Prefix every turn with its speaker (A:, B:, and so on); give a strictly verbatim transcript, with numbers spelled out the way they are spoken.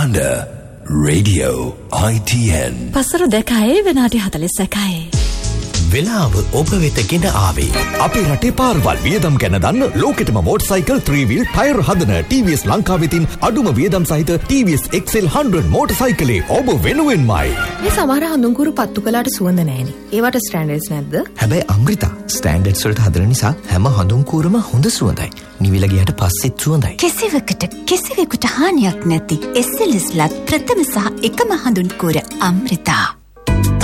A: ගාන radio I T N
B: පසර දෙකයි විනාඩි හතළිස් එකයි.
C: වෙලාව ඔබ වෙත ගෙන ආවේ
D: අපේ රටේ පාරවල් වියදම් ගැන දන්න ලෝකෙටම මෝටර්සයිකල් three wheel ටයර් හදන T V S ලංකාවෙතින් අඩුම වියදම් සහිත T V S X L one hundred මෝටර්සයිකලේ ඔබ වෙනුවෙන්මයි.
E: මේ සමහර හඳුන්කුරු පත්තු කළාට සුවඳ නැහැනේ. ඒවට ස්ටෑන්ඩඩ්ස් නැද්ද?
C: හැබැයි අමෘතා ස්ටෑන්ඩඩ්ස් වලට හදන නිසා හැම හඳුන්කුරම හොඳ සුවඳයි. නිවිල ගියට පස්සෙත් සුවඳයි.
F: කිසිවකට කිසිවෙකුට හානියක් නැති S L S ලත් ප්‍රථම සහ එකම හඳුන්කුර අමෘතා.